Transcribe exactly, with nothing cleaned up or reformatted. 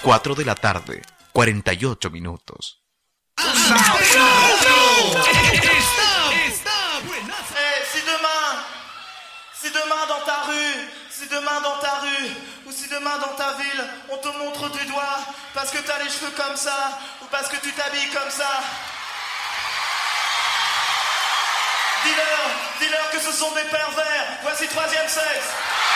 cuatro de la tarde, cuarenta y ocho minutos. Eh, si demain, si demain dans ta rue, si demain dans ta rue, ou si demain dans ta ville, on te montre du doigt parce que t'as les cheveux comme ça, ou parce que tu t'habilles comme ça, dis-leur, dis-leur que ce sont des pervers. Voici Troisième Sexe.